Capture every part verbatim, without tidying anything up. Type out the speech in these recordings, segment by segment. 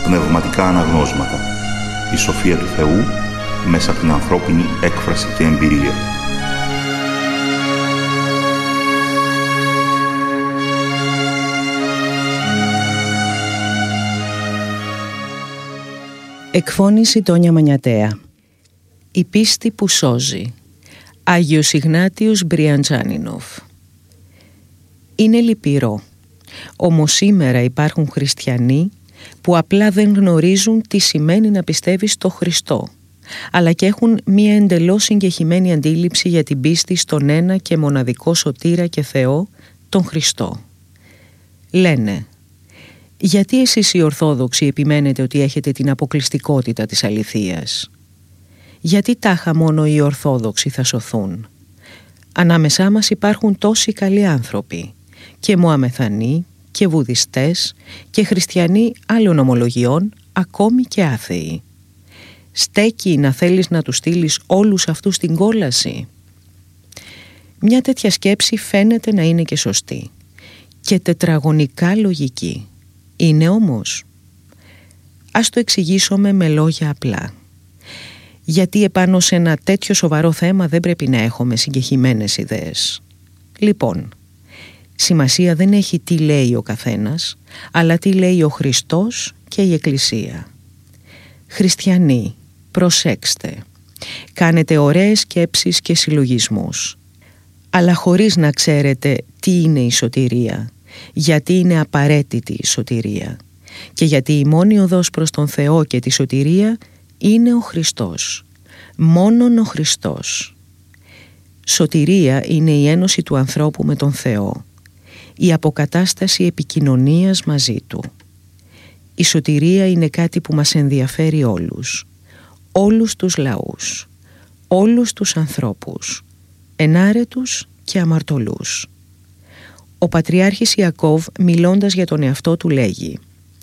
πνευματικά αναγνώσματα. Η σοφία του Θεού μέσα από την ανθρώπινη έκφραση και εμπειρία. Εκφώνηση Τόνια Μανιατέα. Η πίστη που σώζει. Άγιος Ιγνάτιος Μπριαντζάνινοφ. Είναι λυπηρό. Όμως σήμερα υπάρχουν χριστιανοί που απλά δεν γνωρίζουν τι σημαίνει να πιστεύεις στο Χριστό, αλλά και έχουν μία εντελώς συγκεχημένη αντίληψη για την πίστη στον ένα και μοναδικό σωτήρα και Θεό, τον Χριστό. Λένε: γιατί εσείς οι Ορθόδοξοι επιμένετε ότι έχετε την αποκλειστικότητα της αληθείας? Γιατί τάχα μόνο οι Ορθόδοξοι θα σωθούν? Ανάμεσά μας υπάρχουν τόσοι καλοί άνθρωποι, και Μωαμεθανοί και Βουδιστές και χριστιανοί άλλων ομολογιών, ακόμη και άθεοι. Στέκει να θέλεις να τους στείλεις όλους αυτούς στην κόλαση? Μια τέτοια σκέψη φαίνεται να είναι και σωστή και τετραγωνικά λογική. Είναι όμως? Ας το εξηγήσουμε με λόγια απλά. Γιατί επάνω σε ένα τέτοιο σοβαρό θέμα δεν πρέπει να έχουμε συγκεχημένες ιδέες. Λοιπόν, σημασία δεν έχει τι λέει ο καθένας, αλλά τι λέει ο Χριστός και η Εκκλησία. Χριστιανοί, προσέξτε. Κάνετε ωραίες σκέψεις και συλλογισμούς, αλλά χωρίς να ξέρετε τι είναι η σωτηρία, γιατί είναι απαραίτητη η σωτηρία και γιατί η μόνη οδός προς τον Θεό και τη σωτηρία είναι ο Χριστός. Μόνον ο Χριστός. Σωτηρία είναι η ένωση του ανθρώπου με τον Θεό, η αποκατάσταση επικοινωνίας μαζί Του. Η σωτηρία είναι κάτι που μας ενδιαφέρει όλους, όλους τους λαούς, όλους τους ανθρώπους, ενάρετους και αμαρτωλούς. Ο Πατριάρχης Ιακώβ, μιλώντας για τον εαυτό του, λέγει: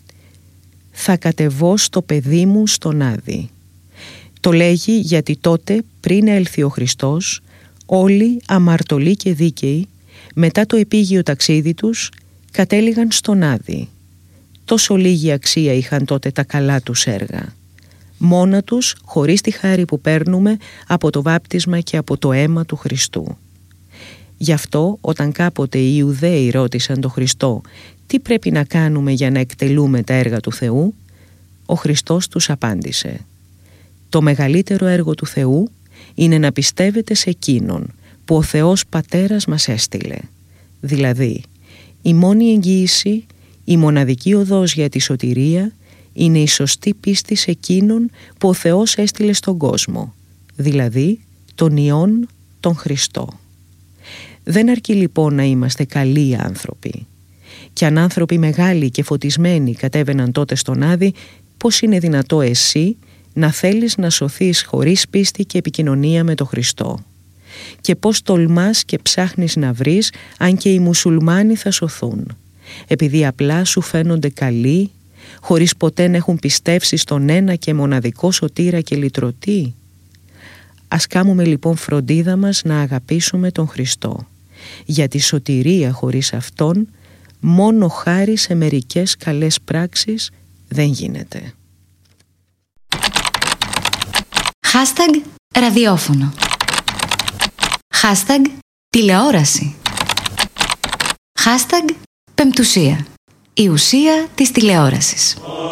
«Θα κατεβώ στο παιδί μου στον Άδη». Το λέγει γιατί τότε, πριν έλθει ο Χριστός, όλοι αμαρτωλοί και δίκαιοι, μετά το επίγειο ταξίδι τους, κατέληγαν στον Άδη. Τόσο λίγη αξία είχαν τότε τα καλά τους έργα. Μόνα τους, χωρίς τη χάρη που παίρνουμε από το βάπτισμα και από το αίμα του Χριστού. Γι' αυτό, όταν κάποτε οι Ιουδαίοι ρώτησαν τον Χριστό τι πρέπει να κάνουμε για να εκτελούμε τα έργα του Θεού, ο Χριστός τους απάντησε: «Το μεγαλύτερο έργο του Θεού είναι να πιστεύετε σε Εκείνον που ο Θεός Πατέρας μας έστειλε. Δηλαδή, η μόνη εγγύηση, η μοναδική οδός για τη σωτηρία είναι η σωστή πίστη σε Εκείνον που ο Θεός έστειλε στον κόσμο, δηλαδή τον Υιόν, τον Χριστό». Δεν αρκεί λοιπόν να είμαστε καλοί άνθρωποι. Και αν άνθρωποι μεγάλοι και φωτισμένοι κατέβαιναν τότε στον Άδη, πώς είναι δυνατό εσύ να θέλεις να σωθείς χωρίς πίστη και επικοινωνία με τον Χριστό? Και πώς τολμάς και ψάχνεις να βρεις αν και οι μουσουλμάνοι θα σωθούν, επειδή απλά σου φαίνονται καλοί, χωρίς ποτέ να έχουν πιστεύσει στον ένα και μοναδικό σωτήρα και λυτρωτή? Ας κάνουμε λοιπόν φροντίδα μας να αγαπήσουμε τον Χριστό, γιατί σωτηρία χωρίς Αυτόν, μόνο χάρη σε μερικές καλές πράξεις, δεν γίνεται. Hashtag ραδιόφωνο. Hashtag τηλεόραση. Hashtag πεμπτουσία. Η ουσία της τηλεόρασης.